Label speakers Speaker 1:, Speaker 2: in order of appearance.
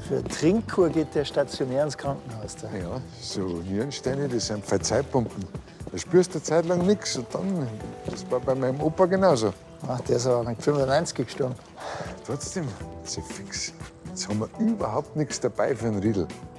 Speaker 1: Für eine Trinkkur geht der stationär ins Krankenhaus. Da.
Speaker 2: Ja, so Nierensteine, das sind Verzeihpumpen. Da spürst du eine Zeit lang nichts. Und dann, das war bei meinem Opa genauso.
Speaker 1: Ach, der ist aber mit 95 gestorben.
Speaker 2: Trotzdem, so fix. Jetzt haben wir überhaupt nichts dabei für einen Riedel.